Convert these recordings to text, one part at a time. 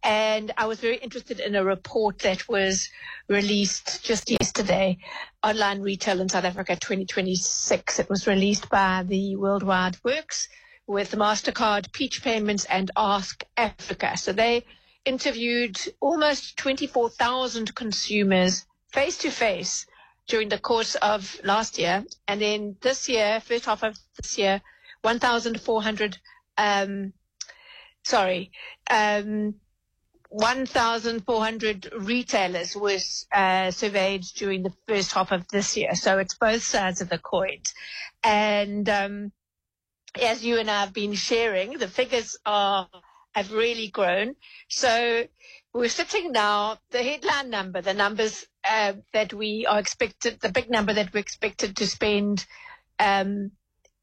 And I was very interested in a report that was released just yesterday, Online Retail in South Africa 2026. It was released by the Worldwide Works with MasterCard, Peach Payments, and Ask Africa. So they interviewed almost 24,000 consumers face-to-face during the course of last year. And then this year, first half of this year, 1,400 retailers were surveyed during the first half of this year. So it's both sides of the coin. And as you and I have been sharing, the figures have really grown. So we're sitting now, the headline number, the numbers that we are expected, the big number that we're expected to spend in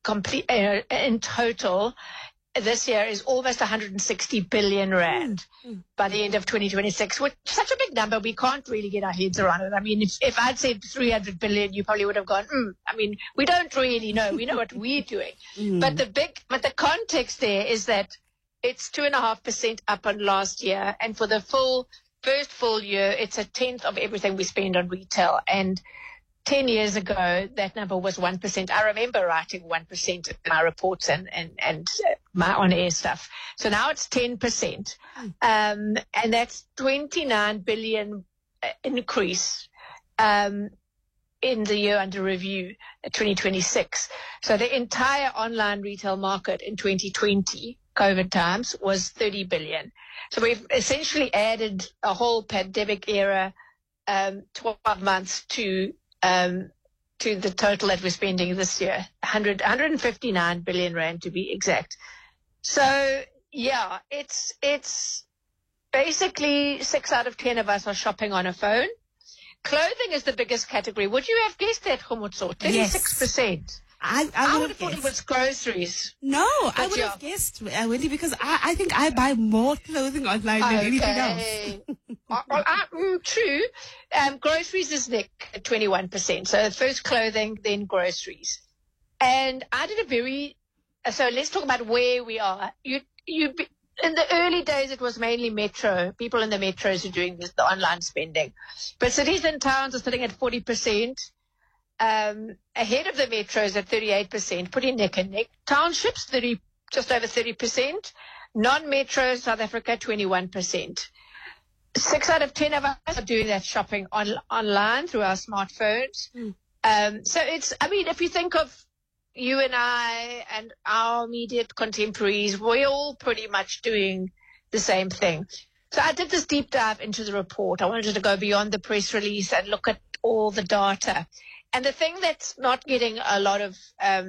total this year is almost 160 billion rand by the end of 2026, which is such a big number. We can't really get our heads around it. I mean, if I'd said 300 billion, you probably would have gone, I mean, we don't really know. We know what we're doing. But the context there is that it's 2.5% up on last year. And for the first full year, it's a tenth of everything we spend on retail. And 10 years ago, that number was 1%. I remember writing 1% in my reports and my on-air stuff. So now it's 10%. And that's 29 billion increase in the year under review, 2026. So the entire online retail market in 2020, COVID times, was 30 billion. So we've essentially added a whole pandemic era 12 months to the total that we're spending this year, 159 billion rand to be exact. So yeah, it's basically 6 out of 10 of us are shopping on a phone. Clothing is the biggest category. Would you have guessed that, Khomotso? 36%. I would have thought it was groceries. No, I would have guessed, Wendy, because I think I buy more clothing online than anything else. True. Groceries is at 21%. So first clothing, then groceries. And I did so let's talk about where we are. In the early days, it was mainly metro. People in the metros are doing the online spending. But cities and towns are sitting at 40%. Ahead of the metros at 38%, putting neck and neck. Townships, just over 30%. Non-metro South Africa, 21%. 6 out of 10 of us are doing that shopping online through our smartphones. So if you think of you and I and our immediate contemporaries, we're all pretty much doing the same thing. So I did this deep dive into the report. I wanted to go beyond the press release and look at all the data. And the thing that's not getting a lot of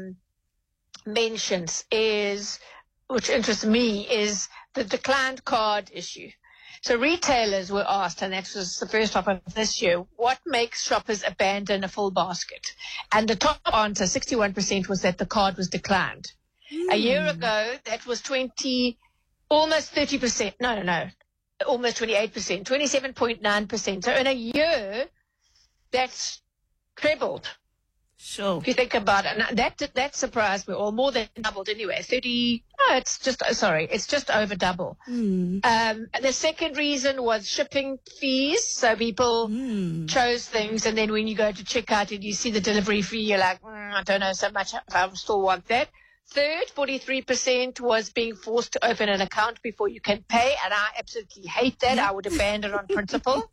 mentions which interests me, is the declined card issue. So retailers were asked, and that was the first half of this year, what makes shoppers abandon a full basket? And the top answer, 61%, was that the card was declined. A year ago, that was almost 30%. No, almost 28%, 27.9%. So in a year, that's trebled. Sure. If you think about it, and that surprised me, or more than doubled anyway. It's just over double. The second reason was shipping fees. So people chose things, and then when you go to checkout and you see the delivery fee, you're like, I don't know so much if I still want that. Third, 43% was being forced to open an account before you can pay, and I absolutely hate that. I would abandon on principle.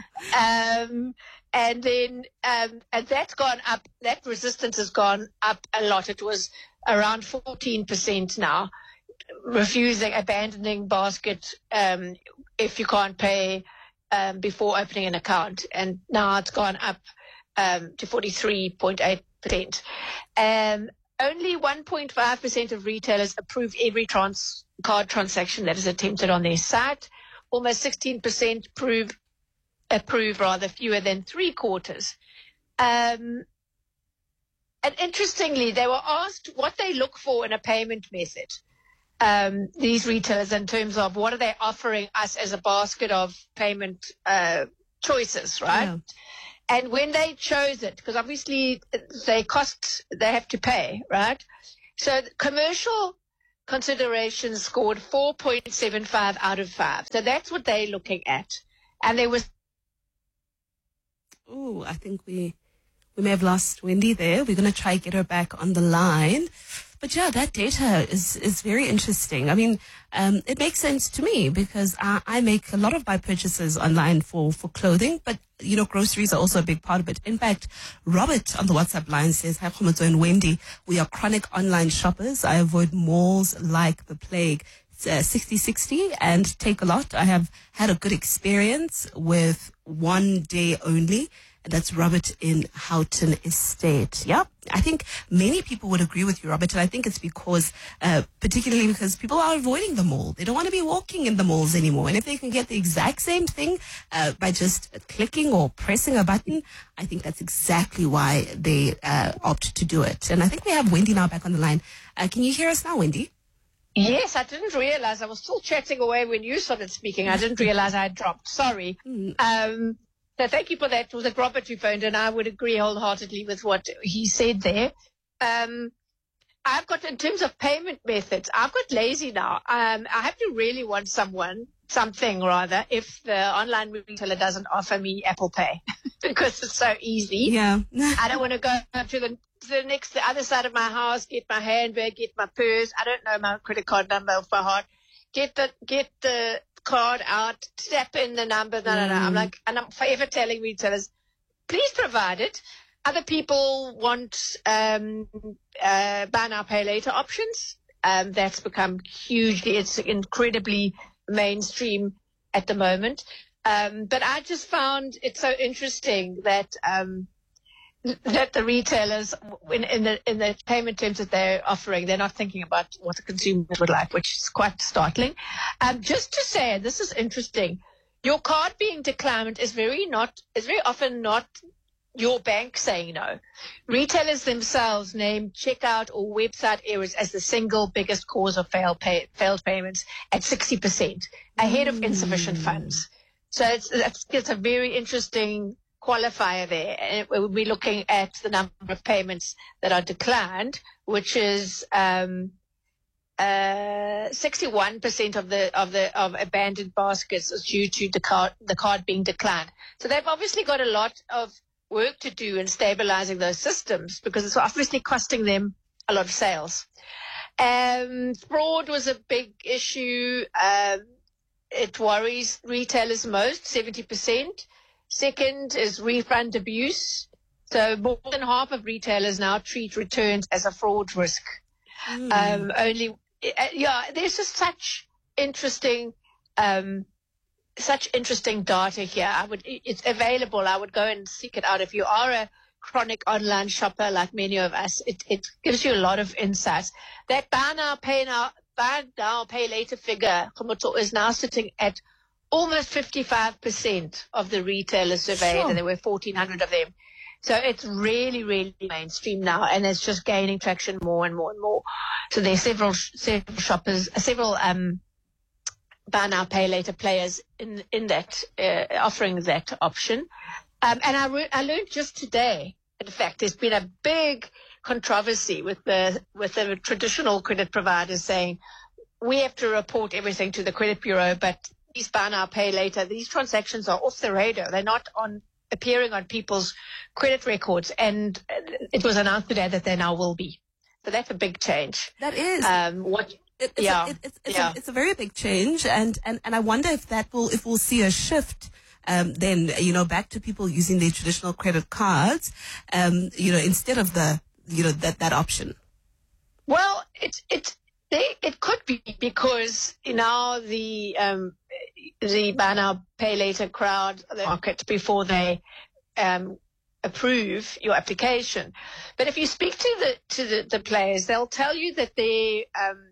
And then and that's gone up. That resistance has gone up a lot. It was around 14% now, abandoning basket if you can't pay before opening an account. And now it's gone up to 43.8%. Only 1.5% of retailers approve every card transaction that is attempted on their site. Almost 16% approve fewer than 3/4. And interestingly, they were asked what they look for in a payment method, these retailers, in terms of what are they offering us as a basket of payment choices, right? Yeah. And when they chose it, because obviously they have to pay, right? So commercial consideration scored 4.75 out of 5. So that's what they're looking at. And there was... Oh, I think we may have lost Wendy there. We're going to try get her back on the line. But yeah, that data is very interesting. I mean, it makes sense to me because I make a lot of my purchases online for clothing, but you know, groceries are also a big part of it. In fact, Robert on the WhatsApp line says, "Hi, Khomozo and Wendy. We are chronic online shoppers. I avoid malls like the plague. 60/60 and take a lot. I have had a good experience with one day only." And that's Robert in Houghton Estate. Yeah, I think many people would agree with you, Robert. And I think it's because, particularly because people are avoiding the mall. They don't want to be walking in the malls anymore. And if they can get the exact same thing by just clicking or pressing a button, I think that's exactly why they opt to do it. And I think we have Wendy now back on the line. Can you hear us now, Wendy? Yes, I didn't realize. I was still chatting away when you started speaking. I didn't realize I had dropped. Sorry. So thank you for that. It was Robert who phoned, and I would agree wholeheartedly with what he said there. I've got, in terms of payment methods, I've got lazy now. I have to really want something if the online retailer doesn't offer me Apple Pay because it's so easy. Yeah. I don't want to go to the other side of my house, get my handbag, get my purse. I don't know my credit card number off by heart. Get the card out, tap in the number. No. I'm like, and I'm forever telling retailers, please provide it. Other people want buy now, pay later options. That's become it's incredibly mainstream at the moment. But I just found it so interesting that the retailers, in the payment terms that they're offering, they're not thinking about what the consumers would like, which is quite startling. Just to say, and this is interesting, your card being declined is very often not your bank saying no. Retailers themselves name checkout or website errors as the single biggest cause of failed payments at 60%, ahead of insufficient funds. So it's a very interesting qualifier there. And we'll be looking at the number of payments that are declined, which is 61% of abandoned baskets is due to the card being declined. So they've obviously got a lot of work to do in stabilizing those systems because it's obviously costing them a lot of sales. Fraud was a big issue. It worries retailers most, 70%. Second is refund abuse. So more than half of retailers now treat returns as a fraud risk. There's just such interesting data here. It's available. I would go and seek it out. If you are a chronic online shopper like many of us, it gives you a lot of insights. That buy now, pay later figure is now sitting at almost 55% of the retailers surveyed, and there were 1,400 of them. So it's really, really mainstream now, and it's just gaining traction more and more and more. So there are several shoppers, several buy now, pay later players in that offering that option. And I learned just today, in fact, there's been a big controversy with the traditional credit providers saying we have to report everything to the credit bureau, but these buy now, pay later, these transactions are off the radar. They're not appearing on people's credit records. And it was announced today that they now will be. So that's a big change. That is. It's a very big change. And I wonder if we'll see a shift, then, back to people using their traditional credit cards, instead of that option. Well, it could be because now the buy now, pay later crowd, the market before they approve your application. But if you speak to the players, they'll tell you that their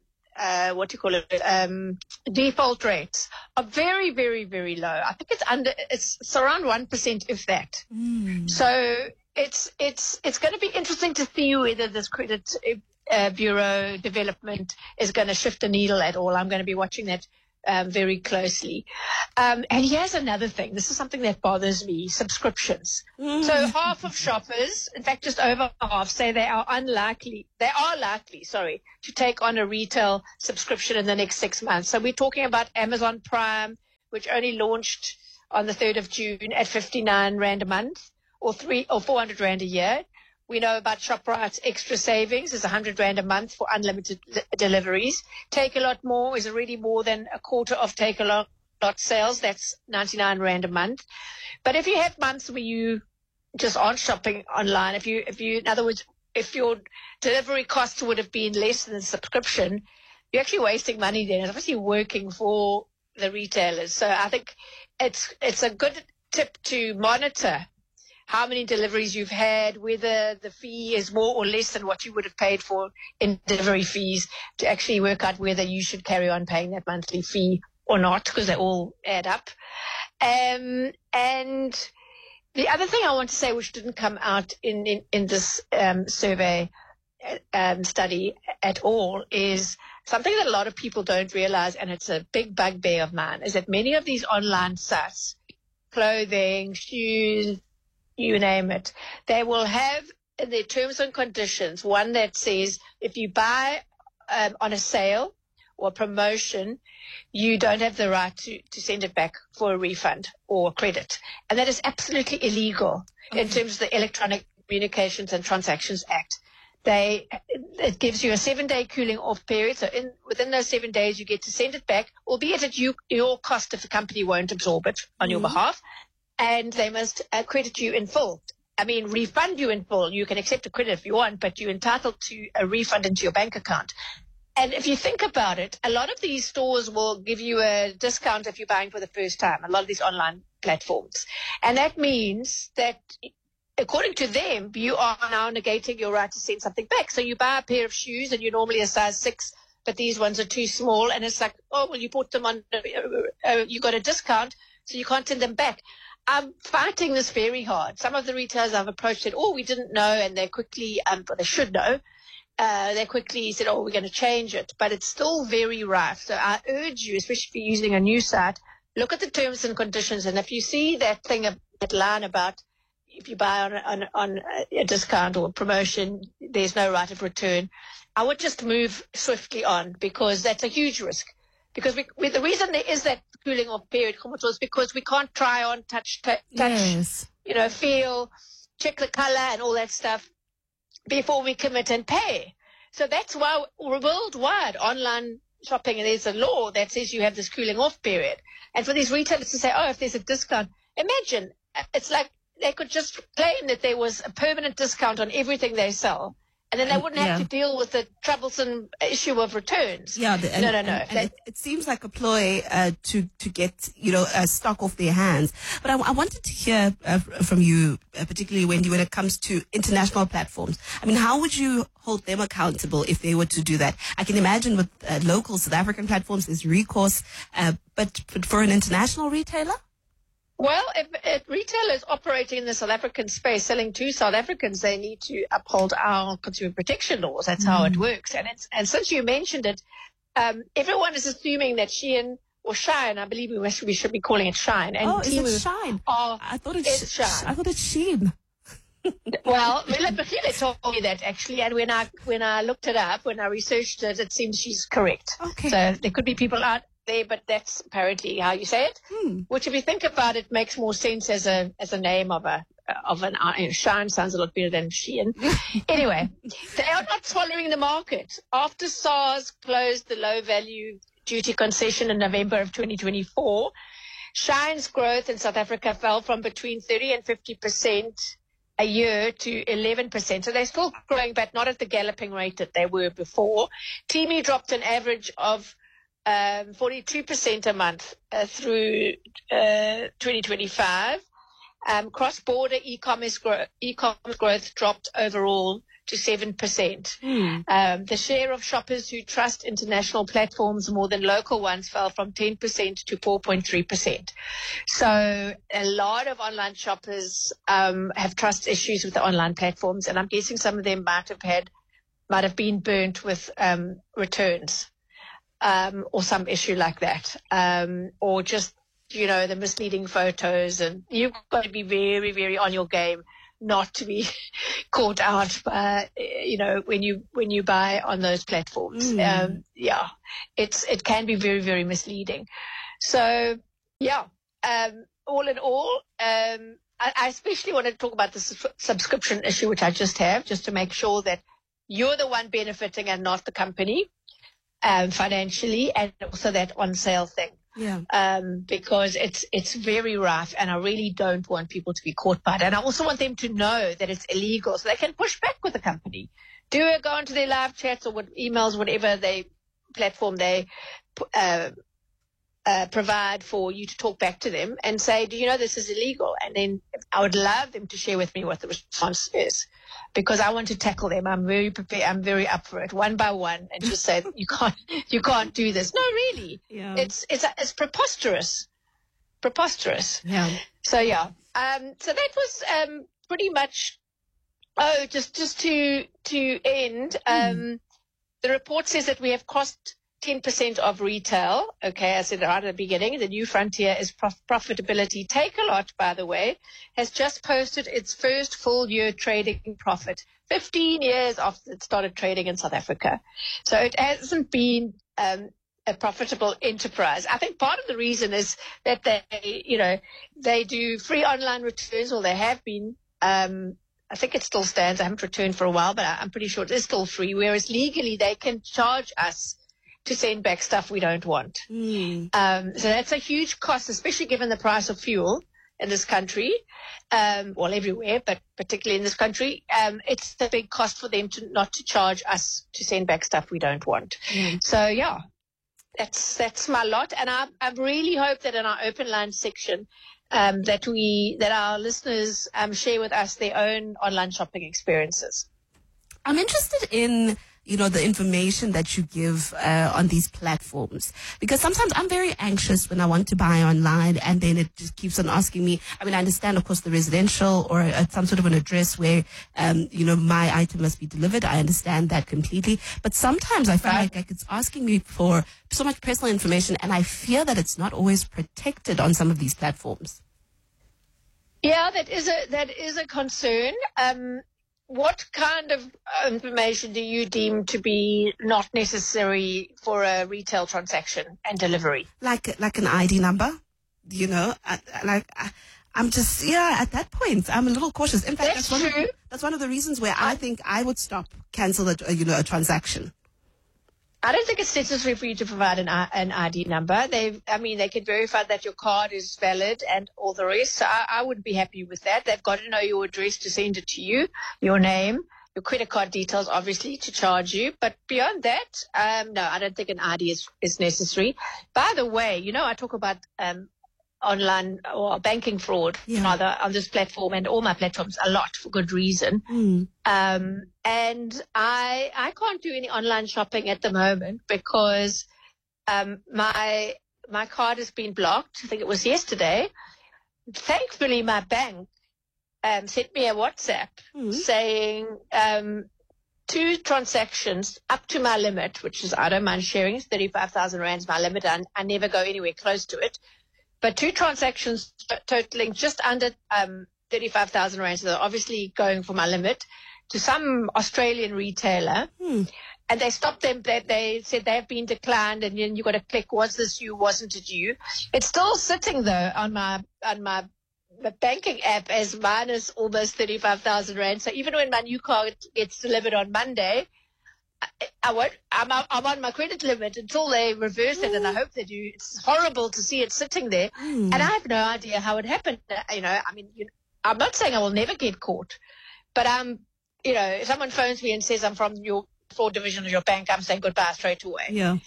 default rates are very, very, very low. I think it's around 1%, if that. So it's going to be interesting to see whether this credit bureau development is going to shift the needle at all. I'm going to be watching that very closely. And here's another thing. This is something that bothers me, subscriptions. So half of shoppers, in fact, just over half, say they are likely, to take on a retail subscription in the next 6 months. So we're talking about Amazon Prime, which only launched on the 3rd of June at 59 Rand a month or 400 Rand a year. We know about ShopRite's Extra Savings is 100 Rand a month for unlimited deliveries. Takealot More is already more than a quarter of Takealot sales. That's 99 Rand a month. But if you have months where you just aren't shopping online, if you, in other words, if your delivery costs would have been less than the subscription, you're actually wasting money then. It's obviously working for the retailers. So I think it's a good tip to monitor how many deliveries you've had, whether the fee is more or less than what you would have paid for in delivery fees, to actually work out whether you should carry on paying that monthly fee or not, because they all add up. And the other thing I want to say, which didn't come out in this survey study at all, is something that a lot of people don't realize, and it's a big bugbear of mine, is that many of these online sites, clothing, shoes, you name it, they will have in their terms and conditions one that says if you buy on a sale or promotion, you don't have the right to send it back for a refund or credit. And that is absolutely illegal in terms of the Electronic Communications and Transactions Act. It gives you a 7-day cooling off period. So within those 7 days, you get to send it back, albeit at your cost if the company won't absorb it on your behalf. And they must credit you in full. I mean, refund you in full. You can accept a credit if you want, but you're entitled to a refund into your bank account. And if you think about it, a lot of these stores will give you a discount if you're buying for the first time, a lot of these online platforms. And that means that, according to them, you are now negating your right to send something back. So you buy a pair of shoes and you're normally a size 6, but these ones are too small. And it's like, oh, well, you put them on, you got a discount, so you can't send them back. I'm fighting this very hard. Some of the retailers I've approached said, oh, we didn't know, and they quickly, but they should know, they quickly said, oh, we're going to change it. But it's still very rough. So I urge you, especially if you're using a new site, look at the terms and conditions. And if you see that line about if you buy on a discount or a promotion, there's no right of return, I would just move swiftly on, because that's a huge risk. Because the reason there is that cooling off period, is because we can't try on, touch, yes, feel, check the color and all that stuff before we commit and pay. So that's why worldwide online shopping, there's a law that says you have this cooling off period. And for these retailers to say, oh, if there's a discount, imagine, it's like they could just claim that there was a permanent discount on everything they sell. And then they wouldn't have to deal with the troublesome issue of returns. Yeah, no. And it seems like a ploy to get stock off their hands. But I wanted to hear from you, particularly Wendy, when it comes to international platforms. I mean, how would you hold them accountable if they were to do that? I can imagine with local South African platforms, there's recourse, but for an international retailer? Well, if retailers operating in the South African space selling to South Africans, they need to uphold our consumer protection laws. That's how it works. And since you mentioned it, everyone is assuming that Shein or Shine, I believe we should be calling it Shine. And is it Shine? I thought it's Shine. I thought it's Shein. Well, Mila told me that actually, and when I looked it up, when I researched it, it seems she's correct. Okay. So there could be people out there, but that's apparently how you say it. Which, if you think about it, makes more sense as a name of an Shine sounds a lot better than Shein. Anyway, they are not swallowing the market. After SARS closed the low value duty concession in November of 2024, Shine's growth in South Africa fell from between 30 and 50% a year to 11%. So they're still growing, but not at the galloping rate that they were before. Temu dropped an average of 42% a month through 2025. Cross-border e-commerce growth dropped overall to 7%. The share of shoppers who trust international platforms more than local ones fell from 10% to 4.3%. So a lot of online shoppers have trust issues with the online platforms, and I'm guessing some of them might have been burnt with returns. or some issue like that, or just, the misleading photos. And you've got to be very, very on your game not to be caught out by, when you buy on those platforms. It can be very, very misleading. So, all in all, I especially want to talk about the subscription issue, which I just have, just to make sure that you're the one benefiting and not the company financially, and also that on sale thing. Yeah. Because it's very rough, and I really don't want people to be caught by it. And I also want them to know that it's illegal, so they can push back with the company. Go onto their live chats or emails, whatever platform they provide for you to talk back to them and say, do you know this is illegal? And then I would love them to share with me what the response is, because I want to tackle them. I'm very prepared. I'm very up for it, one by one, and just say you can't do this. No, really, it's preposterous. Yeah. So so that was pretty much. Oh, just to end. The report says that we have cost 10% of retail. Okay, I said right at the beginning, the New Frontier is profitability. Takealot, by the way, has just posted its first full year trading profit, 15 years after it started trading in South Africa. So it hasn't been a profitable enterprise. I think part of the reason is that they do free online returns, or they have been. I think it still stands. I haven't returned for a while, but I'm pretty sure it is still free, whereas legally they can charge us to send back stuff we don't want. So that's a huge cost, especially given the price of fuel in this country, well, everywhere, but particularly in this country. It's a big cost for them not to charge us to send back stuff we don't want. So, that's my lot. And I really hope that in our open line section, that our listeners share with us their own online shopping experiences. I'm interested in the information that you give on these platforms, because sometimes I'm very anxious when I want to buy online, and then it just keeps on asking me. I mean, I understand, of course, the residential or some sort of an address where my item must be delivered. I understand that completely, but sometimes I feel like it's asking me for so much personal information, and I fear that it's not always protected on some of these platforms. Yeah, that is a concern. What kind of information do you deem to be not necessary for a retail transaction and delivery? Like an ID number, I'm just, at that point, I'm a little cautious. In fact, that's one of the reasons where I think I would cancel a transaction. I don't think it's necessary for you to provide an ID number. They can verify that your card is valid and all the rest. So I would be happy with that. They've got to know your address to send it to you, your name, your credit card details, obviously, to charge you. But beyond that, no, I don't think an ID is necessary. By the way, I talk about online or banking fraud on this platform and all my platforms a lot, for good reason. And I can't do any online shopping at the moment because my card has been blocked. I think it was yesterday. Thankfully, my bank sent me a WhatsApp saying 2 transactions up to my limit, which is, I don't mind sharing, 35,000 rands my limit. I never go anywhere close to it. But 2 transactions totaling just under 35,000 rands, so they're obviously going for my limit, to some Australian retailer. And they stopped them. They said they have been declined, and then you got to click, was this you, wasn't it you? It's still sitting, though, on my banking app as minus almost 35,000 rand. So even when my new car gets delivered on Monday, I'm on my credit limit until they reverse it, and I hope they do. It's horrible to see it sitting there, and I have no idea how it happened. I'm not saying I will never get caught, but if someone phones me and says I'm from your fraud division of your bank, I'm saying goodbye straight away. Yeah.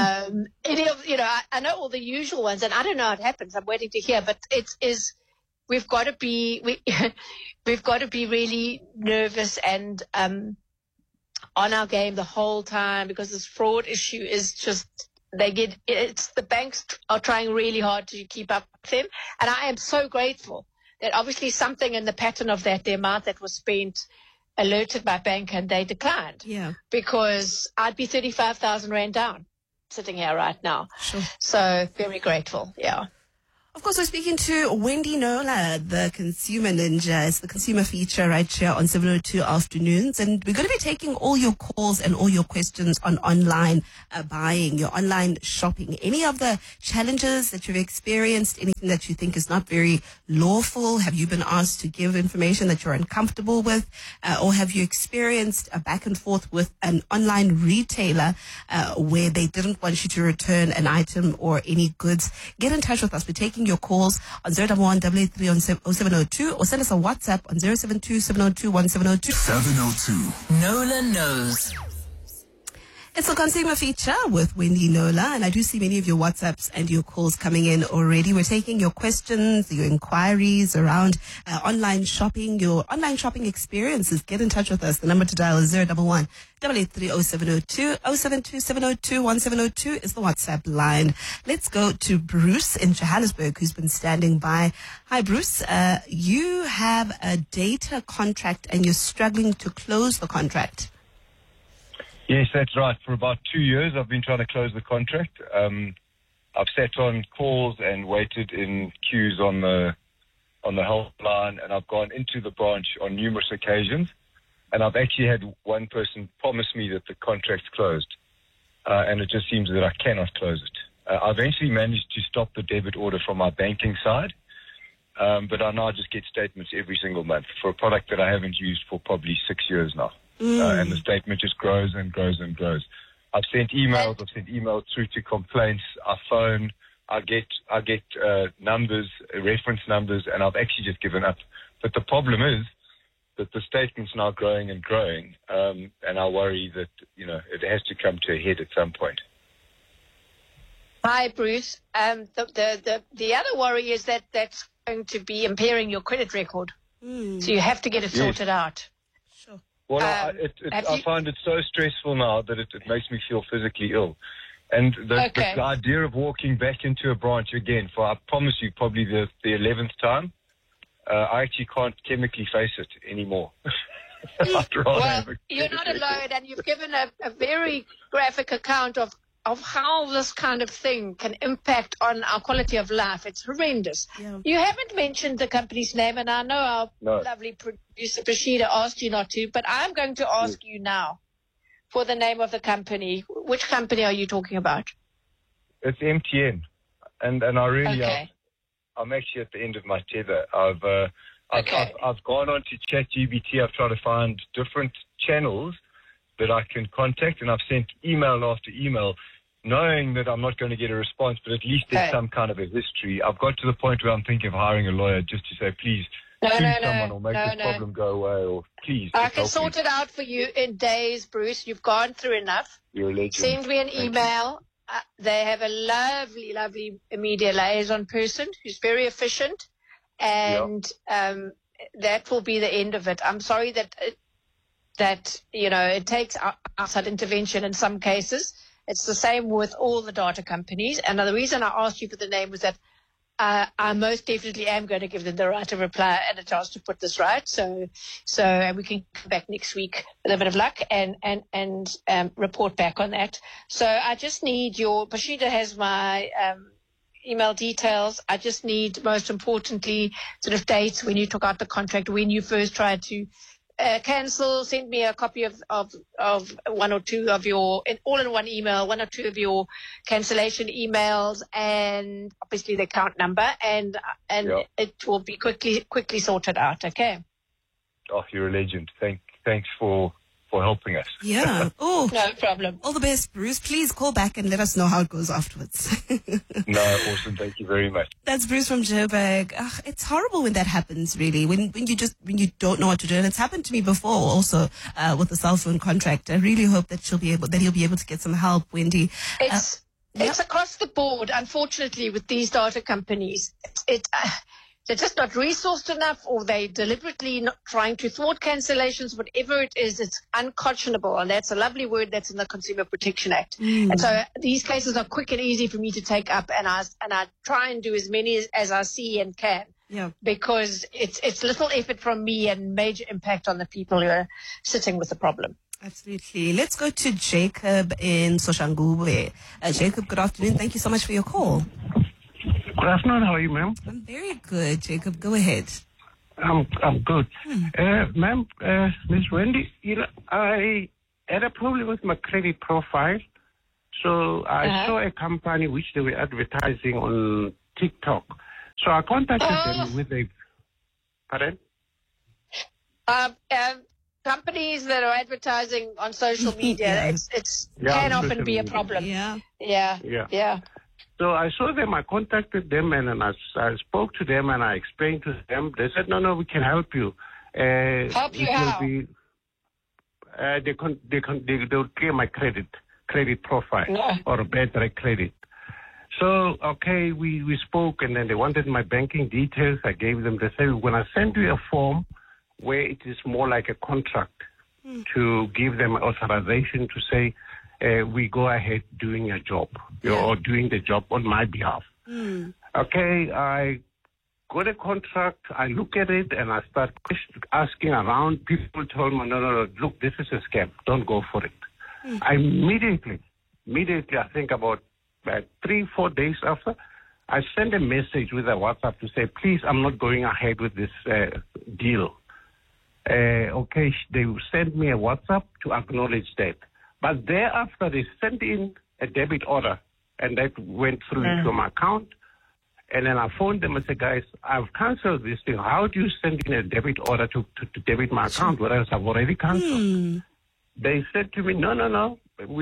I know all the usual ones, and I don't know how it happens. I'm waiting to hear, but we've got to be really nervous and on our game the whole time, because this fraud issue is just, the banks are trying really hard to keep up with them. And I am so grateful that obviously something in the pattern of that, the amount that was spent, alerted my bank and they declined. Yeah. Because I'd be 35,000 rand down sitting here right now. Sure. So very grateful. Yeah. Of course, we're speaking to Wendy Knowler, the Consumer Ninja. It's the consumer feature right here on 702 Afternoons. And we're going to be taking all your calls and all your questions on online buying, your online shopping. Any of the challenges that you've experienced, anything that you think is not very lawful? Have you been asked to give information that you're uncomfortable with? Or have you experienced a back and forth with an online retailer where they didn't want you to return an item or any goods? Get in touch with us. We're taking your calls on 011-883 on 0702 or send us a WhatsApp on 072-702-1702. 702. Nola knows. It's a consumer feature with Wendy Knowler, and I do see many of your WhatsApps and your calls coming in already. We're taking your questions, your inquiries around online shopping, your online shopping experiences. Get in touch with us. The number to dial is 011-883-0702. 072-702-1702 is the WhatsApp line. Let's go to Bruce in Johannesburg, who's been standing by. Hi, Bruce. You have a data contract and you're struggling to close the contract. Yes, that's right. For about 2 years, I've been trying to close the contract. I've sat on calls and waited in queues on the helpline, and I've gone into the branch on numerous occasions. And I've actually had one person promise me that the contract's closed, and it just seems that I cannot close it. I eventually managed to stop the debit order from my banking side, but I now just get statements every single month for a product that I haven't used for probably 6 years now. And the statement just grows and grows and grows. I've sent emails through to complaints. I phone. I get numbers, reference numbers, and I've actually just given up. But the problem is that the statement's now growing and growing, and I worry that it has to come to a head at some point. Hi, Bruce. The other worry is that that's going to be impairing your credit record. So you have to get it sorted out. Well, I find it so stressful now that it makes me feel physically ill. And the idea of walking back into a branch again for, I promise you, probably the 11th time, I actually can't chemically face it anymore. Well, you're not alone, and you've given a very graphic account of how this kind of thing can impact on our quality of life. It's horrendous. Yeah. You haven't mentioned the company's name, and I know our lovely producer, Rashida, asked you not to, but I'm going to ask you now for the name of the company. Which company are you talking about? It's MTN. And I really I'm actually at the end of my tether. I've gone on to ChatGPT. I've tried to find different channels that I can contact, and I've sent email after email, knowing that I'm not going to get a response, but at least there's some kind of a history. I've got to the point where I'm thinking of hiring a lawyer just to say, please, someone or make this problem go away, or please. I can sort it out for you in days, Bruce. You've gone through enough. You're a legend. Send me an email. They have a lovely, lovely media liaison person who's very efficient, and that will be the end of it. I'm sorry that it takes outside intervention in some cases. It's the same with all the data companies. And the reason I asked you for the name was that I most definitely am going to give them the right to reply and a chance to put this right. So we can come back next week with a bit of luck and report back on that. So I just need Bashida has my email details. I just need, most importantly, sort of dates when you took out the contract, when you first tried to cancel. Send me a copy of one or two of your, all in one email, one or two of your cancellation emails, and obviously the account number, and it will be quickly sorted out. Okay. Oh, you're a legend. Thanks for helping us. Yeah. Oh, no problem. All the best, Bruce. Please call back and let us know how it goes afterwards. No, awesome. Thank you very much. That's Bruce from Joburg. It's horrible when that happens, really, when you don't know what to do. And it's happened to me before also with the cell phone contract. I really hope that he'll be able to get some help, Wendy. It's across the board, unfortunately, with these data companies. They're just not resourced enough, or they deliberately not trying to thwart cancellations. Whatever it is, it's unconscionable, and that's a lovely word that's in the Consumer Protection Act. And so these cases are quick and easy for me to take up, and I try and do as many as I see and can. Yeah. Because it's little effort from me and major impact on the people who are sitting with the problem. Absolutely. Let's go to Jacob in Soshanguve. Jacob, good afternoon. Thank you so much for your call. Good afternoon. How are you, ma'am? I'm very good, Jacob. Go ahead. I'm good. Ma'am, Miss Wendy, I had a problem with my credit profile. So I saw a company which they were advertising on TikTok. So I contacted them with a... Pardon? Companies that are advertising on social media, it's can often be a problem. Yeah. So I saw them, I contacted them, and then I spoke to them, and I explained to them. They said, no, we can help you. Help you how? They'll clear my credit profile or a better credit. So, okay, we spoke, and then they wanted my banking details. I gave them. They said, when I send you a form where it is more like a contract to give them authorization to say, we go ahead doing a job or doing the job on my behalf. Okay, I got a contract, I look at it, and I start asking around. People told me, no, look, this is a scam. Don't go for it. I immediately, I think about 3-4 days after, I sent a message with a WhatsApp to say, please, I'm not going ahead with this deal. Okay, they sent me a WhatsApp to acknowledge that. But thereafter, they sent in a debit order, and that went through into my account. And then I phoned them and said, guys, I've canceled this thing. How do you send in a debit order to debit my account, whereas I've already canceled? They said to me, no.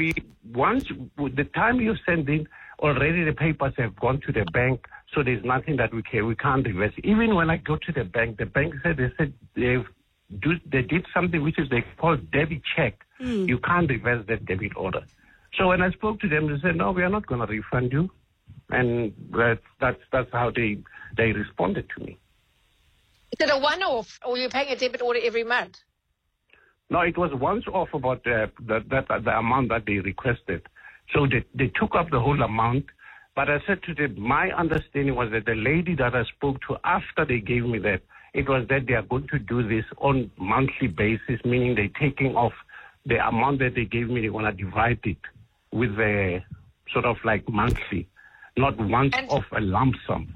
The time you send in, already the papers have gone to the bank, so there's nothing that we can't reverse. Even when I go to the bank said they did something which is they call debit check. You can't reverse that debit order. So when I spoke to them, they said, no, we are not going to refund you. And that's how they responded to me. Is it a one-off, or you're paying a debit order every month? No, it was once off about the amount that they requested. So they took up the whole amount. But I said to them, my understanding was that the lady that I spoke to after they gave me that, it was that they are going to do this on monthly basis, meaning they're taking off the amount that they gave me, they're going to divide it with the sort of like monthly, not once off a lump sum.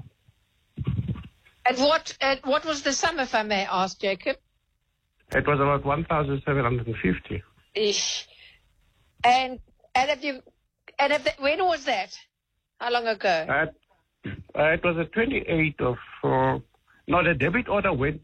And what was the sum, if I may ask, Jacob? It was about 1,750. Ish. And when was that? How long ago? It was the 28th of... No, the debit order went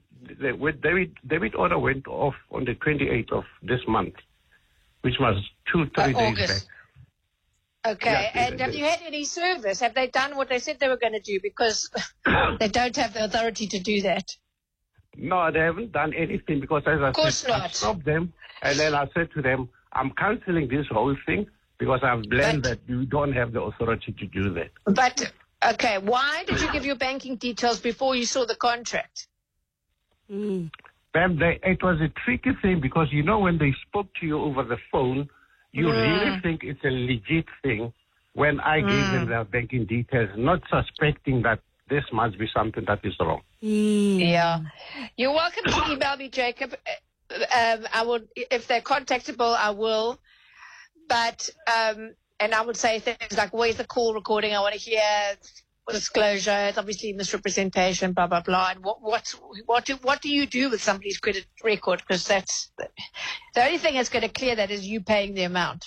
off on the 28th of this month, which was 2-3 days back. Okay, and have you had any service? Have they done what they said they were going to do? Because they don't have the authority to do that. No, they haven't done anything because, as I said, I stopped them, and then I said to them, I'm cancelling this whole thing because I've learned that you don't have the authority to do that. But... Okay, why did you give your banking details before you saw the contract? Ma'am, it was a tricky thing because, when they spoke to you over the phone, you really think it's a legit thing when I gave them their banking details, not suspecting that this must be something that is wrong. Yeah. You're welcome to email me, Jacob. I will, if they're contactable, I will. But... and I would say things like, where's the call recording? I want to hear disclosure. It's obviously misrepresentation, blah, blah, blah. And what do you do with somebody's credit record? Because that's the only thing that's going to clear that is you paying the amount.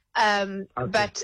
But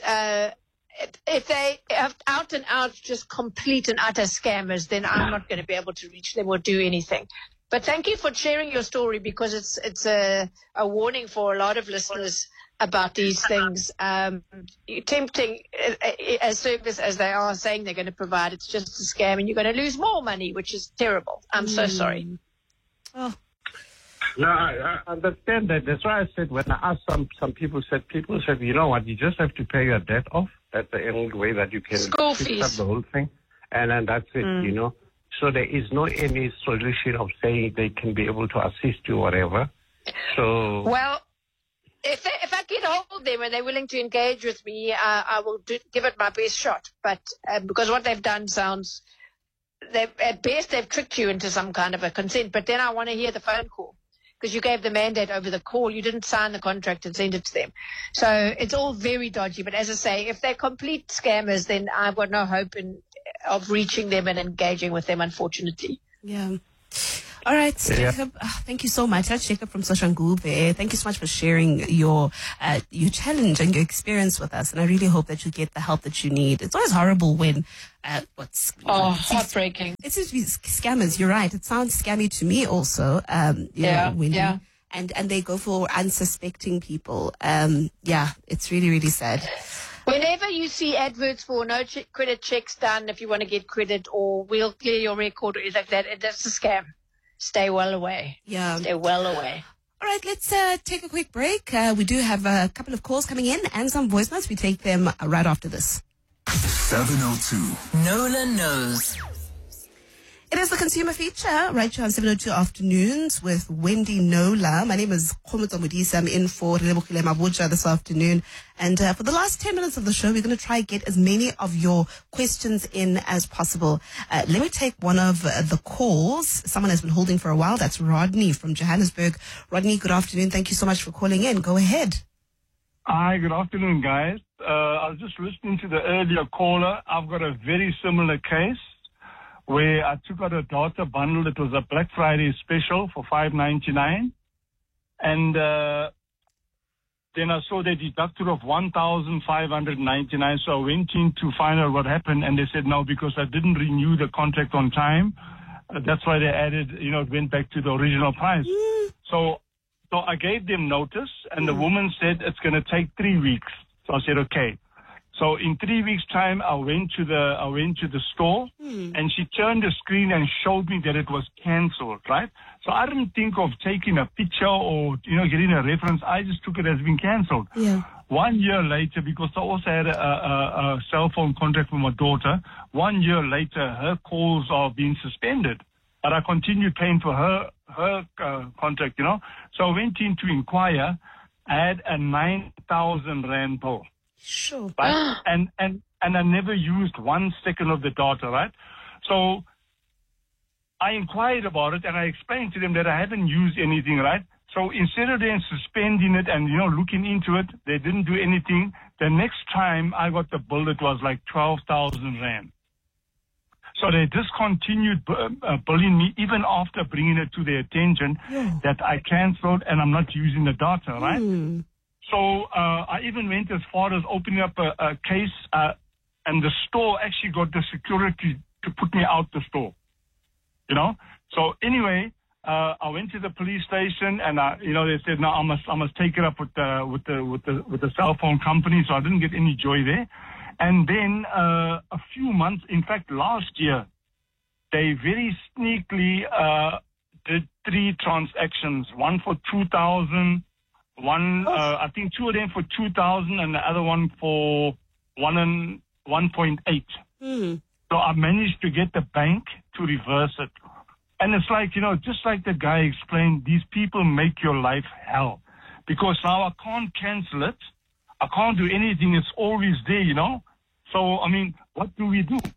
if they have out and out just complete and utter scammers, then I'm not going to be able to reach them or do anything. But thank you for sharing your story, because it's a warning for a lot of listeners about these things. Tempting a service as they are saying they're going to provide, it's just a scam, and you're going to lose more money, which is terrible. I'm so sorry. Oh. No, I understand that. That's why I said when I asked some people said, you know what, you just have to pay your debt off. That's the only way that you can school fix fees. up the whole thing. And then that's it, So there is no any solution of saying they can be able to assist you or whatever. So... Well, if I get hold of them and they're willing to engage with me, I will give it my best shot. But because what they've done sounds, at best they've tricked you into some kind of a consent. But then I want to hear the phone call. because you gave the mandate over the call. You didn't sign the contract and send it to them. So it's all very dodgy. But as I say, if they're complete scammers, then I've got no hope of reaching them and engaging with them, unfortunately. Yeah. All right, Jacob. Thank you so much. That's Jacob from Soshanguve. Thank you so much for sharing your challenge and your experience with us. And I really hope that you get the help that you need. It's always horrible when heartbreaking. It seems to be scammers. You're right. It sounds scammy to me also. Yeah. And they go for unsuspecting people. It's really, really sad. Whenever you see adverts for no credit checks done, if you want to get credit, or we'll clear your record, or anything like that, that's a scam. Stay well away. Yeah. Stay well away. All right, let's take a quick break. We do have a couple of calls coming in and some voice notes. We take them right after this. 702. Nola knows. It is the consumer feature right here on 702 Afternoons with Wendy Nola. My name is Khomotso Modisa. I'm in for Relebogile Mabuja this afternoon. And for the last 10 minutes of the show, we're going to try and get as many of your questions in as possible. Let me take one of the calls. Someone has been holding for a while. That's Rodney from Johannesburg. Rodney, good afternoon. Thank you so much for calling in. Go ahead. Hi, good afternoon, guys. I was just listening to the earlier caller. I've got a very similar case where I took out a data bundle. It was a Black Friday special for $5.99. And then I saw they deducted of $1,599. So I went in to find out what happened. And they said, no, because I didn't renew the contract on time. That's why they added, it went back to the original price. So I gave them notice, and the woman said it's going to take 3 weeks. So I said, okay. So in 3 weeks' time, I went to the store, and she turned the screen and showed me that it was cancelled, right? So I didn't think of taking a picture or, getting a reference. I just took it as being cancelled. Yeah. 1 year later, because I also had a cell phone contract with my daughter, 1 year later, her calls are being suspended. But I continued paying for her contract, So I went in to inquire. I had a 9,000 Rand bill. Sure. Right? and I never used 1 second of the data, right? So I inquired about it, and I explained to them that I haven't used anything, right? So instead of them suspending it and, looking into it, they didn't do anything. The next time I got the bill, it was like 12,000 Rand. So they discontinued billing me even after bringing it to their attention that I cancelled and I'm not using the data, right? So I even went as far as opening up a case, and the store actually got the security to put me out the store. So anyway, I went to the police station, and they said, no, I must take it up with the cell phone company. So I didn't get any joy there. And then a few months, in fact, last year, they very sneakily did 3 transactions. One for 2,000. I think 2 of them for 2,000 and the other one for 1.8. So I managed to get the bank to reverse it. And it's like, just like the guy explained, these people make your life hell. Because now I can't cancel it. I can't do anything. It's always there, So, what do we do?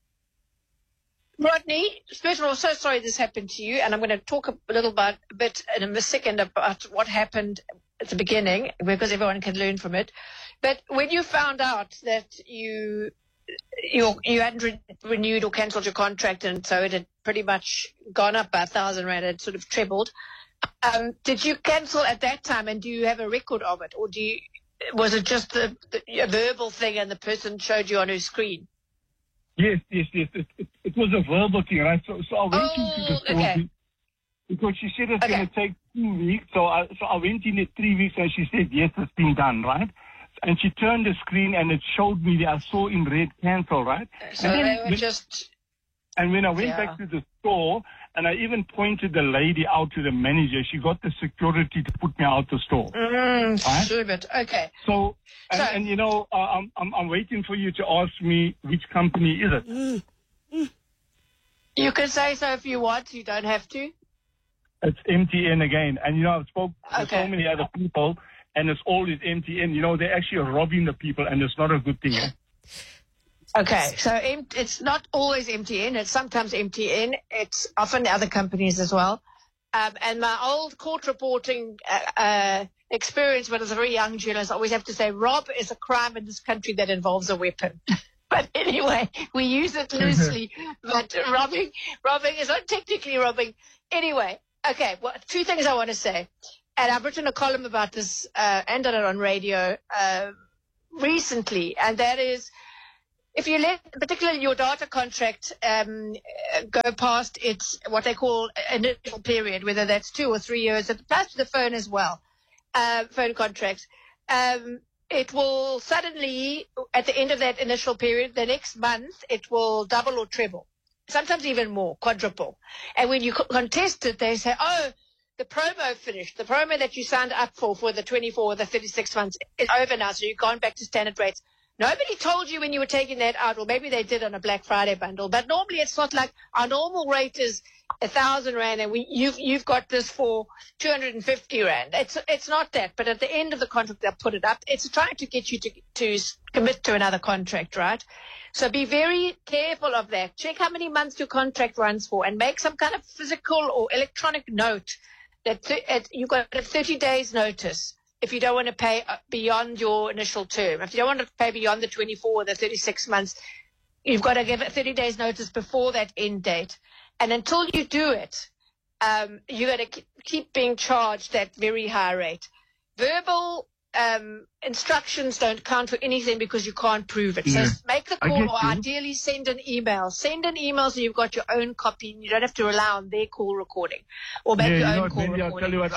Rodney, first of all, so sorry this happened to you, and I'm going to talk a bit in a second about what happened at the beginning, because everyone can learn from it. But when you found out that you hadn't renewed or cancelled your contract, and so it had pretty much gone up by 1,000 Rand, it sort of trebled, did you cancel at that time, and do you have a record of it, or was it just a verbal thing and the person showed you on her screen? Yes. It was a verbal thing, right? So I went into the store because she said it's going to take 2 weeks. So I went in at 3 weeks, and she said, yes, it's been done, right? And she turned the screen, and it showed me that I saw in red cancel, right? So And when I went back to the store, and I even pointed the lady out to the manager, she got the security to put me out the store. Right? Sure, but okay. So I'm waiting for you to ask me which company is it. You can say so if you want. You don't have to. It's MTN again. And, I've spoken to so many other people, and it's always MTN. They're actually robbing the people, and it's not a good thing. Okay, so it's not always MTN. It's sometimes MTN. It's often other companies as well. And my old court reporting experience when I was a very young journalist, I always have to say, rob is a crime in this country that involves a weapon. But anyway, we use it loosely. But robbing is not technically robbing. Anyway, okay, well, two things I want to say. And I've written a column about this and done it on radio recently. And that is, if you let, particularly your data contract, go past its what they call initial period, whether that's 2 or 3 years, it applies to the phone as well, phone contracts, it will suddenly, at the end of that initial period, the next month, it will double or treble, sometimes even more, quadruple. And when you contest it, they say, oh, the promo finished. The promo that you signed up for the 24 or the 36 months is over now, so you've gone back to standard rates. Nobody told you when you were taking that out, or maybe they did on a Black Friday bundle. But normally it's not like our normal rate is 1,000 Rand, and you've got this for 250 Rand. It's not that. But at the end of the contract, they'll put it up. It's trying to get you to commit to another contract, right? So be very careful of that. Check how many months your contract runs for, and make some kind of physical or electronic note that you've got a 30 days notice. If you don't want to pay beyond your initial term, if you don't want to pay beyond the 24 or the 36 months, you've got to give it 30 days notice before that end date. And until you do it, you're going to keep being charged that very high rate. Verbal instructions don't count for anything because you can't prove it. Yeah. So make the call, or you. ideally send an email. Send an email so you've got your own copy and you don't have to rely on their call recording, or make your own call recording. I'll tell you what,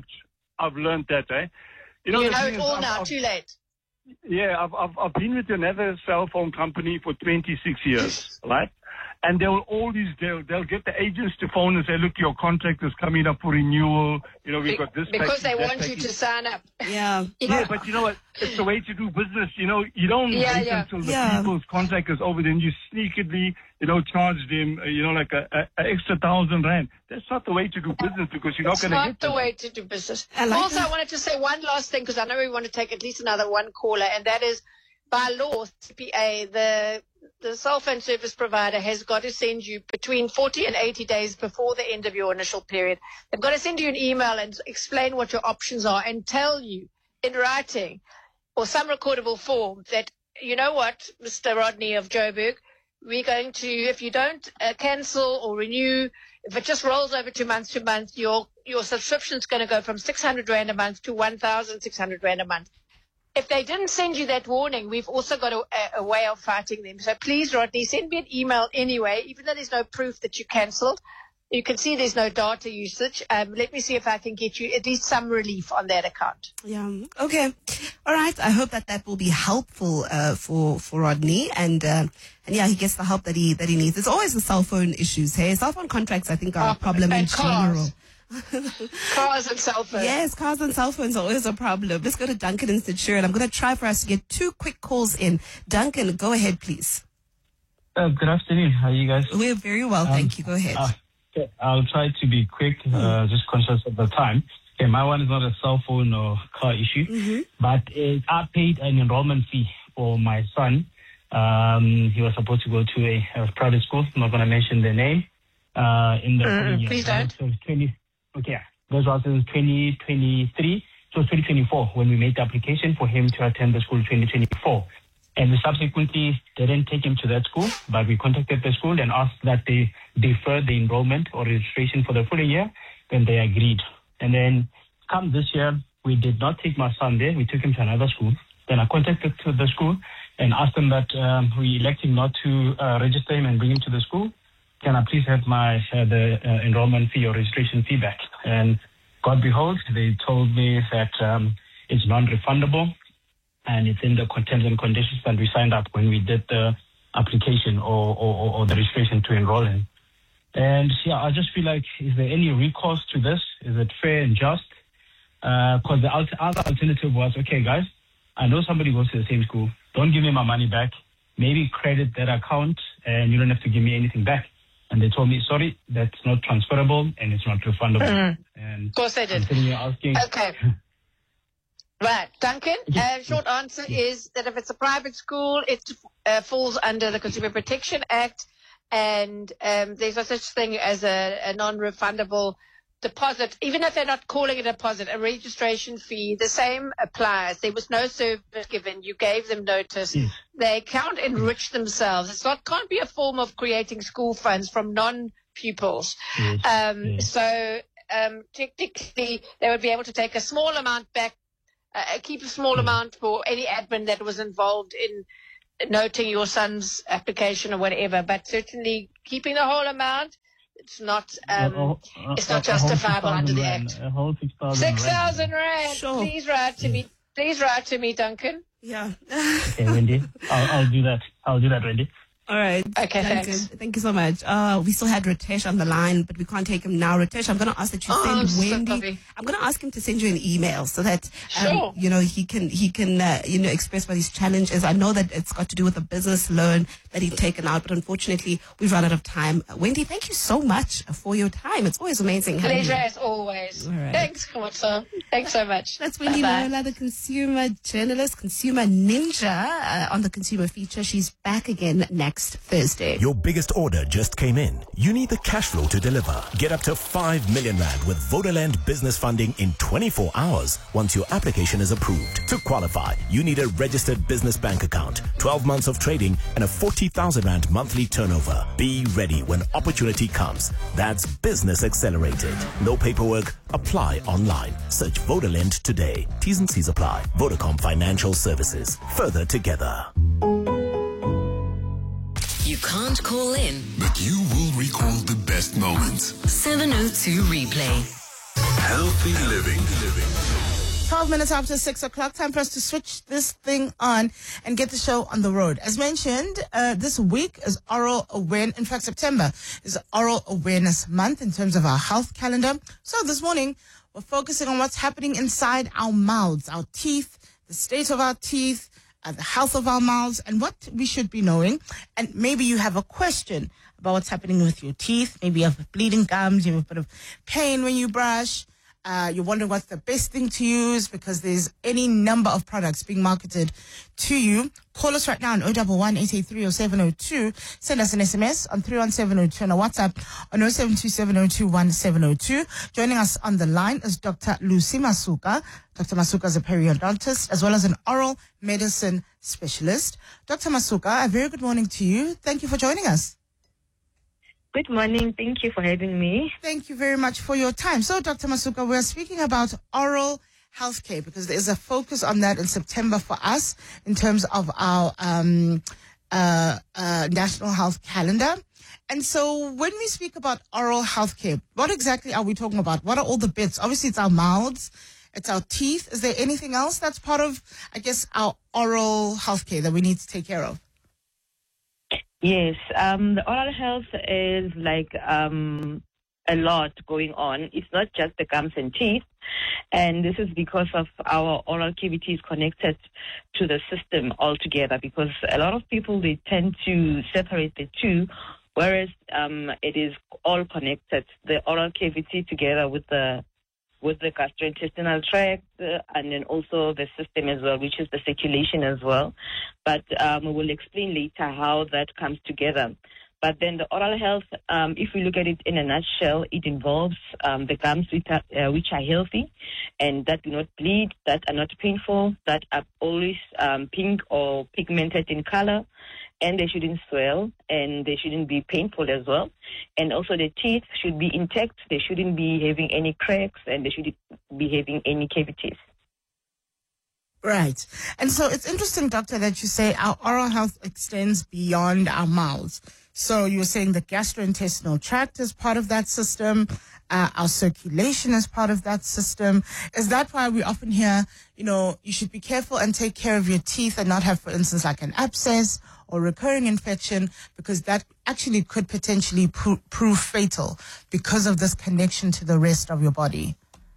I've learned that, eh? You know it all now, too late. Yeah, I've been with another cell phone company for 26 years, right? And they'll get the agents to phone and say, look, your contract is coming up for renewal. You know, we've got this because package, they that want package. you to sign up. Yeah. Yeah, but you know what? It's the way to do business. You know, you don't wait until the people's contract is over, then you sneakily, charge them, like a extra 1,000 Rand. That's not the way to do business, because you're not going to get It's not the way to do business. I wanted to say one last thing, because I know we want to take at least another one caller, and that is, by law, CPA, the cell phone service provider has got to send you between 40 and 80 days before the end of your initial period. They've got to send you an email and explain what your options are and tell you in writing or some recordable form that, you know what, Mr. Rodney of Joburg, we're going to, if you don't cancel or renew, if it just rolls over to month, your subscription's going to go from 600 Rand a month to 1,600 Rand a month. If they didn't send you that warning, we've also got a way of fighting them. So please, Rodney, send me an email anyway, even though there's no proof that you cancelled. You can see there's no data usage. Let me see if I can get you at least some relief on that account. Yeah. Okay. All right. I hope that will be helpful for Rodney, and yeah, he gets the help that he needs. It's always the cell phone issues. Hey, cell phone contracts, I think, are a problem in general. Cars and cell phones. Yes, cars and cell phones are always a problem. Let's go to Duncan in Centurion. I'm going to try for us to get 2 quick calls in. Duncan, go ahead, please. Good afternoon. How are you guys? We're very well, thank you. Go ahead. I'll try to be quick, just conscious of the time. Okay, my one is not a cell phone or car issue, but I paid an enrollment fee for my son. He was supposed to go to a private school. I'm not going to mention the name. In the please don't. Okay, this was in 2023. So 2024 when we made the application for him to attend the school 2024. And we subsequently didn't take him to that school, but we contacted the school and asked that they defer the enrollment or registration for the full year. Then they agreed. And then come this year, we did not take my son there. We took him to another school. Then I contacted to the school and asked them that we electing not to register him and bring him to the school. Can I please have my the enrollment fee or registration fee back? And God behold, they told me that it's non-refundable and it's in the terms and conditions that we signed up when we did the application or the registration to enroll him. And yeah, I just feel like, is there any recourse to this? Is it fair and just? Because the other alternative was, okay, guys, I know somebody goes to the same school. Don't give me my money back. Maybe credit that account and you don't have to give me anything back. And they told me, sorry, that's not transferable and it's not refundable. And of course they did. Okay. Right. Duncan, short answer is that if it's a private school, it falls under the Consumer Protection Act, and there's no such thing as a non-refundable deposit, even if they're not calling it a deposit, a registration fee, the same applies. There was no service given. You gave them notice. They can't enrich themselves. Can't be a form of creating school funds from non-pupils. So technically, they would be able to take a small amount back, keep a small amount for any admin that was involved in noting your son's application or whatever, but certainly keeping the whole amount, it's not justifiable under the Act. A whole 6,000 rand. Sure. Please write to me. Please write to me, Duncan. Yeah. Okay, Wendy. I'll do that. I'll do that, Wendy. All right. Okay, thanks. Thank you so much. We still had Ritesh on the line, but we can't take him now. Ritesh, I'm going to ask that you send Wendy. I'm going to ask him to send you an email so that he can express what his challenge is. I know that it's got to do with a business loan that he's taken out, but unfortunately we've run out of time. Wendy, thank you so much for your time. It's always amazing. Pleasure as always. All right. Thanks, Kamatsa. Thanks so much. That's Wendy Nola, the consumer journalist, consumer ninja on the consumer feature. She's back again next Thursday. Your biggest order just came in. You need the cash flow to deliver. Get up to 5 million rand with Vodaland business funding in 24 hours once your application is approved. To qualify, you need a registered business bank account, 12 months of trading, and a 40,000 rand monthly turnover. Be ready when opportunity comes. That's Business Accelerated. No paperwork. Apply online. Search Vodaland today. T's and C's apply. Vodacom Financial Services. Further together. You can't call in, But you will recall the best moments. 702 replay. Healthy living. 12 minutes after 6 o'clock, time for us to switch this thing on and get the show on the road. As mentioned, this week is Oral Awareness. In fact, September is Oral Awareness Month in terms of our health calendar. So this morning, we're focusing on what's happening inside our mouths, our teeth, the state of our teeth, the health of our mouths, and what we should be knowing. And maybe you have a question about what's happening with your teeth. Maybe you have bleeding gums, you have a bit of pain when you brush. You're wondering what's the best thing to use because there's any number of products being marketed to you. Call us right now on 011-883-0702. Send us an SMS on 31702 and a WhatsApp on 0727021702. Joining us on the line is Dr. Lucy Masuka. Dr. Masuka is a periodontist as well as an oral medicine specialist. Dr. Masuka, a very good morning to you. Thank you for joining us. Good morning. Thank you for having me. Thank you very much for your time. So, Dr. Masuka, we're speaking about oral healthcare because there's a focus on that in September for us in terms of our national health calendar. And so when we speak about oral healthcare, what exactly are we talking about? What are all the bits? Obviously, it's our mouths, it's our teeth. Is there anything else that's part of, I guess, our oral healthcare that we need to take care of? Yes, the oral health is like a lot going on. It's not just the gums and teeth, and this is because of our oral cavity is connected to the system altogether, because a lot of people, they tend to separate the two, whereas it is all connected, the oral cavity together with the gastrointestinal tract and then also the system as well, which is the circulation as well. But we will explain later how that comes together. But then the oral health, if we look at it in a nutshell, it involves the gums which are healthy and that do not bleed, that are not painful, that are always pink or pigmented in color, and they shouldn't swell, and they shouldn't be painful as well. And also the teeth should be intact. They shouldn't be having any cracks, and they shouldn't be having any cavities. Right. And so it's interesting, doctor, that you say our oral health extends beyond our mouths. So you were saying the gastrointestinal tract is part of that system. Our circulation is part of that system. Is that why we often hear, you should be careful and take care of your teeth and not have, for instance, like an abscess or recurring infection, because that actually could potentially prove fatal because of this connection to the rest of your body?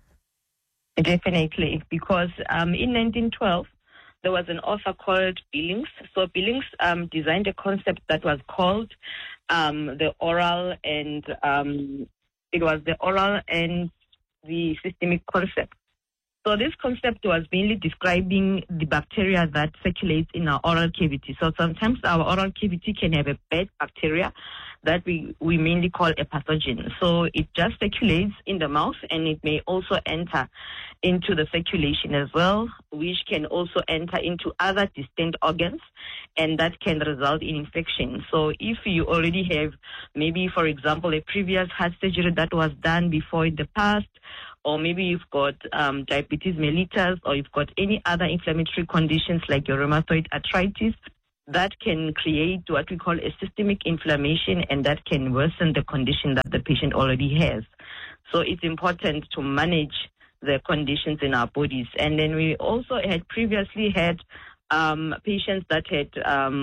Definitely, because in 1912, there was an author called Billings. So Billings designed a concept that was called the oral and it was the oral and the systemic concept. So this concept was mainly describing the bacteria that circulates in our oral cavity. So sometimes our oral cavity can have a bad bacteria that we mainly call a pathogen. So it just circulates in the mouth, and it may also enter into the circulation as well, which can also enter into other distant organs, and that can result in infection. So if you already have maybe, for example, a previous heart surgery that was done before in the past, or maybe you've got diabetes mellitus, or you've got any other inflammatory conditions like your rheumatoid arthritis, that can create what we call a systemic inflammation, and that can worsen the condition that the patient already has. So it's important to manage the conditions in our bodies. And then we also had previously had patients that had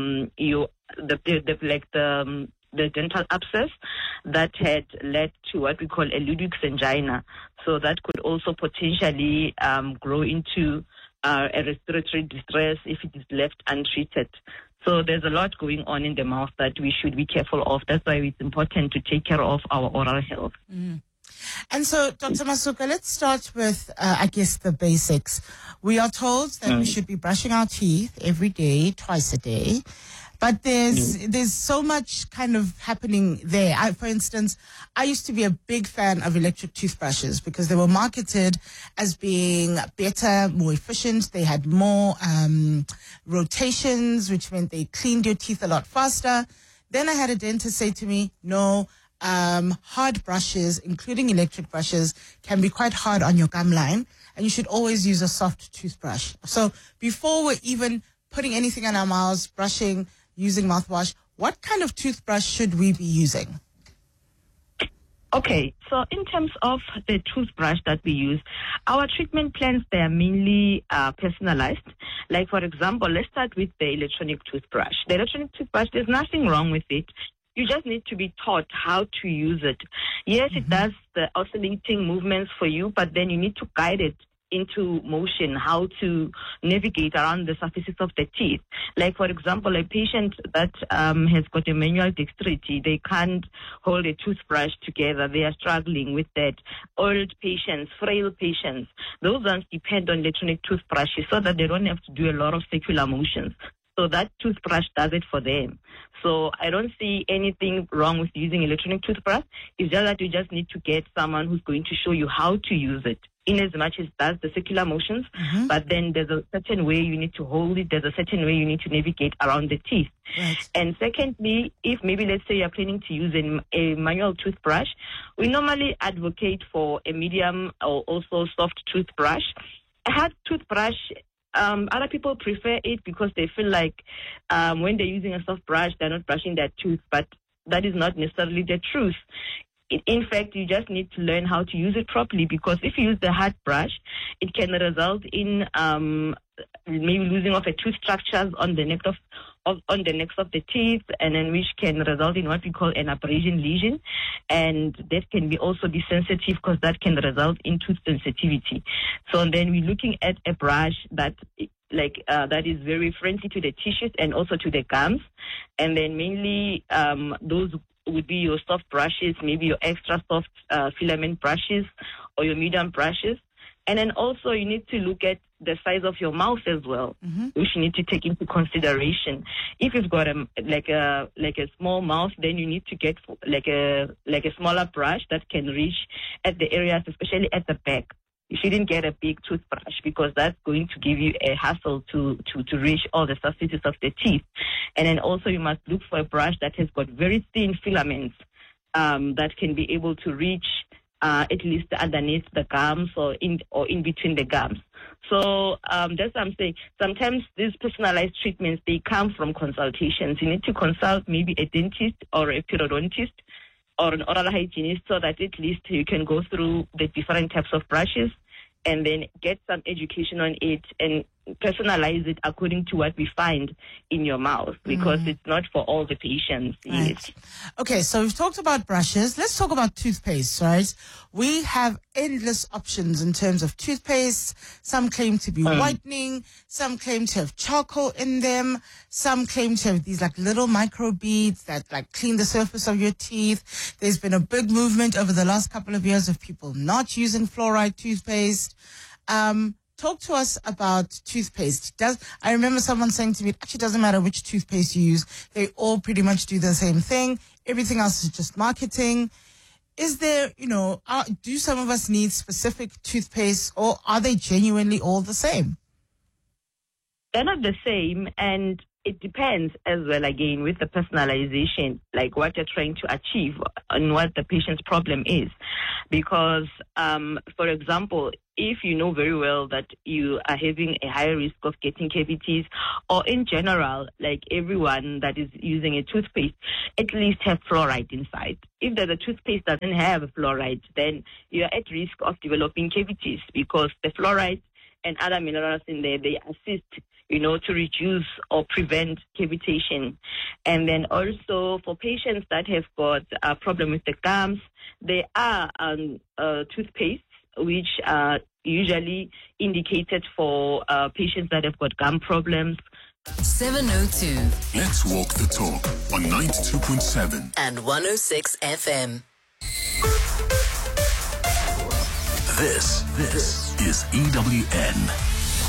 the dental abscess that had led to what we call a Ludwig's angina. So that could also potentially grow into a respiratory distress if it is left untreated. So there's a lot going on in the mouth that we should be careful of. That's why it's important to take care of our oral health. Mm. And so, Dr. Masuka, let's start with, I guess, the basics. We are told that we should be brushing our teeth every day, twice a day. But there's so much kind of happening there. For instance, I used to be a big fan of electric toothbrushes because they were marketed as being better, more efficient. They had more rotations, which meant they cleaned your teeth a lot faster. Then I had a dentist say to me, no, hard brushes, including electric brushes, can be quite hard on your gum line, and you should always use a soft toothbrush. So before we're even putting anything on our mouths, brushing, using mouthwash, what kind of toothbrush should we be using? Okay, so in terms of the toothbrush that we use, our treatment plans, they are mainly personalized. Like, for example, let's start with the electronic toothbrush. The electronic toothbrush, there's nothing wrong with it. You just need to be taught how to use it. Yes, it does the oscillating movements for you, but then you need to guide it into motion, how to navigate around the surfaces of the teeth. Like, for example, a patient that has got a manual dexterity, they can't hold a toothbrush together. They are struggling with that. Old patients, frail patients, those ones depend on electronic toothbrushes so that they don't have to do a lot of circular motions. So that toothbrush does it for them. So I don't see anything wrong with using electronic toothbrush. It's just that you just need to get someone who's going to show you how to use it, in as much as it does the circular motions. But then there's a certain way you need to hold it. There's a certain way you need to navigate around the teeth. Right. And secondly, if maybe let's say you're planning to use a manual toothbrush, we normally advocate for a medium or also soft toothbrush. A hard toothbrush, other people prefer it because they feel like when they're using a soft brush, they're not brushing their tooth, but that is not necessarily the truth. In fact, you just need to learn how to use it properly, because if you use the hard brush, it can result in maybe losing of a tooth structures on the neck of the teeth, and then which can result in what we call an abrasion lesion, and that can also be sensitive because that can result in tooth sensitivity. So then we're looking at a brush that that is very friendly to the tissues and also to the gums, and then mainly those would be your soft brushes, maybe your extra soft filament brushes or your medium brushes. And then also you need to look at the size of your mouth as well, which you need to take into consideration. If you've got a small mouth, then you need to get like a smaller brush that can reach at the areas, especially at the back. You shouldn't get a big toothbrush because that's going to give you a hassle to reach all the surfaces of the teeth. And then also you must look for a brush that has got very thin filaments that can be able to reach at least underneath the gums or in between the gums. So that's what I'm saying. Sometimes these personalized treatments, they come from consultations. You need to consult maybe a dentist or a periodontist or an oral hygienist so that at least you can go through the different types of brushes and then get some education on it and personalize it according to what we find in your mouth, because it's not for all the patients. Right. Yes. Okay, so we've talked about brushes. Let's talk about toothpaste, right? We have endless options in terms of toothpaste. Some claim to be whitening. Some claim to have charcoal in them. Some claim to have these like little micro beads that like clean the surface of your teeth. There's been a big movement over the last couple of years of people not using fluoride toothpaste. Talk to us about toothpaste. I remember someone saying to me, it actually doesn't matter which toothpaste you use. They all pretty much do the same thing. everything else is just marketing. Is there, do some of us need specific toothpaste, or are they genuinely all the same? They're not the same, and it depends as well, again, with the personalization, like what you're trying to achieve and what the patient's problem is. Because, for example, if you know very well that you are having a higher risk of getting cavities, or in general, like everyone that is using a toothpaste, at least have fluoride inside. If the toothpaste doesn't have fluoride, then you're at risk of developing cavities, because the fluoride and other minerals in there, they assist, to reduce or prevent cavitation. And then also for patients that have got a problem with the gums, there are toothpastes which are usually indicated for patients that have got gum problems. 702. Let's walk the talk on 92.7 and 106 FM. This is EWN.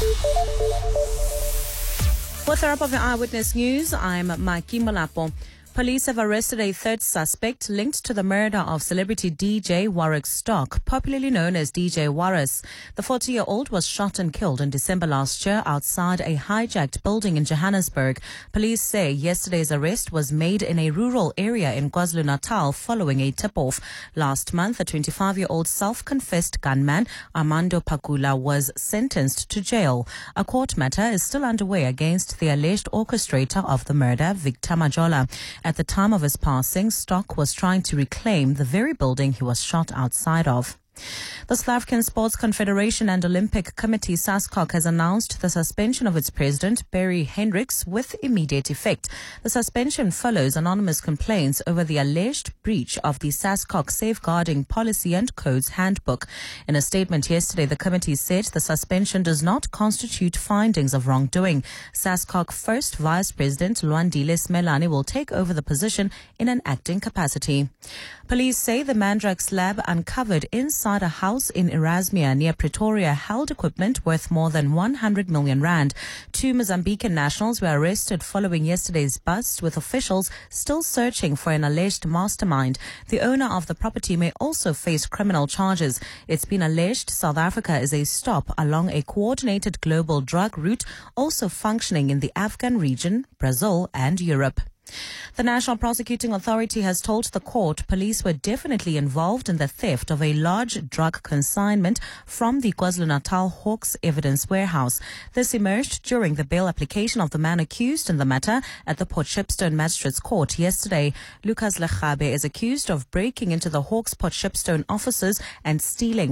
With a wrap of the Eyewitness News, I'm Maki Molapo. Police have arrested a third suspect linked to the murder of celebrity DJ Warwick Stock, popularly known as DJ Warris. The 40-year-old was shot and killed in December last year outside a hijacked building in Johannesburg. Police say yesterday's arrest was made in a rural area in KwaZulu-Natal following a tip-off. Last month, a 25-year-old self-confessed gunman, Armando Pakula, was sentenced to jail. A court matter is still underway against the alleged orchestrator of the murder, Victor Majola. At the time of his passing, Stock was trying to reclaim the very building he was shot outside of. The South African Sports Confederation and Olympic Committee, SASCOC, has announced the suspension of its president, Barry Hendricks, with immediate effect. The suspension follows anonymous complaints over the alleged breach of the SASCOC Safeguarding Policy and Codes Handbook. In a statement yesterday, the committee said the suspension does not constitute findings of wrongdoing. SASCOC First Vice President Lwandile Smelane will take over the position in an acting capacity. Police say the Mandrax lab uncovered inside a house in Erasmia near Pretoria held equipment worth more than 100 million rand. 2 Mozambican nationals were arrested following yesterday's bust, with officials still searching for an alleged mastermind. The owner of the property may also face criminal charges. It's been alleged South Africa is a stop along a coordinated global drug route also functioning in the Afghan region, Brazil and Europe. The National Prosecuting Authority has told the court police were definitely involved in the theft of a large drug consignment from the KwaZulu-Natal Hawks evidence warehouse. This emerged during the bail application of the man accused in the matter at the Port Shepstone Magistrates Court yesterday. Lucas Lechabe is accused of breaking into the Hawks Port Shepstone offices and stealing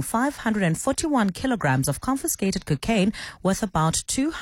541 kilograms of confiscated cocaine worth about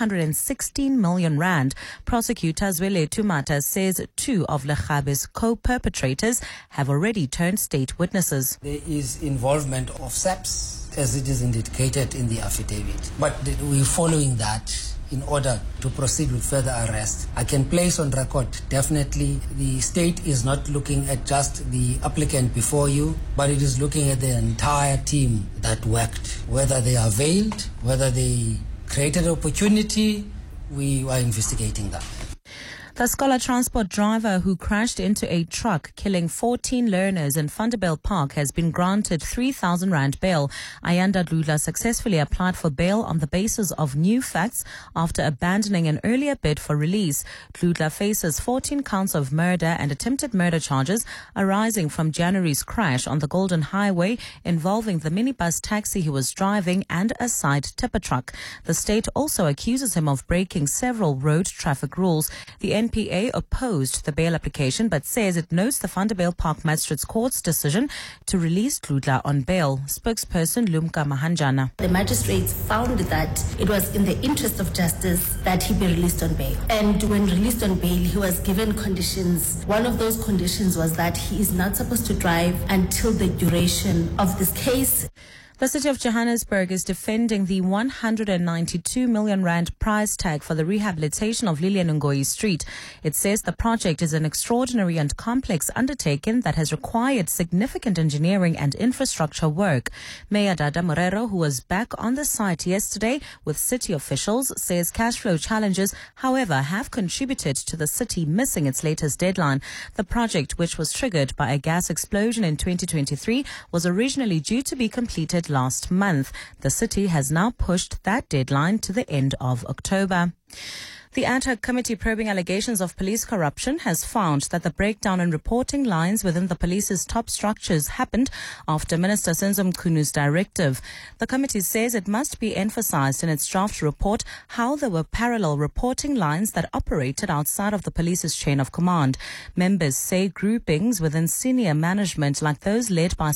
216 million rand. Prosecutor Zwele Tumata says 2 of Lechabe's co-perpetrators have already turned state witnesses. There is involvement of SAPS, as it is indicated in the affidavit. But we're following that in order to proceed with further arrest. I can place on record, definitely, the state is not looking at just the applicant before you, but it is looking at the entire team that worked. Whether they are veiled, whether they created opportunity, we are investigating that. The Scholar Transport driver who crashed into a truck, killing 14 learners in Vanderbijl Park, has been granted 3,000 rand bail. Ayanda Dludla successfully applied for bail on the basis of new facts after abandoning an earlier bid for release. Dludla faces 14 counts of murder and attempted murder charges arising from January's crash on the Golden Highway involving the minibus taxi he was driving and a side tipper truck. The state also accuses him of breaking several road traffic rules. The NPA opposed the bail application but says it notes the Vanderbijl Park Magistrates Court's decision to release Dludla on bail. Spokesperson Lumka Mahanjana. The magistrates found that it was in the interest of justice that he be released on bail. And when released on bail, he was given conditions. One of those conditions was that he is not supposed to drive until the duration of this case. The city of Johannesburg is defending the 192 million rand price tag for the rehabilitation of Lilian Ngoyi Street. It says the project is an extraordinary and complex undertaking that has required significant engineering and infrastructure work. Mayor Dada Morero, who was back on the site yesterday with city officials, says cash flow challenges, however, have contributed to the city missing its latest deadline. The project, which was triggered by a gas explosion in 2023, was originally due to be completed last month. The city has now pushed that deadline to the end of October. The ad hoc committee probing allegations of police corruption has found that the breakdown in reporting lines within the police's top structures happened after Minister Senzo Mkhunu's directive. The committee says it must be emphasized in its draft report how there were parallel reporting lines that operated outside of the police's chain of command. Members say groupings within senior management, like those led by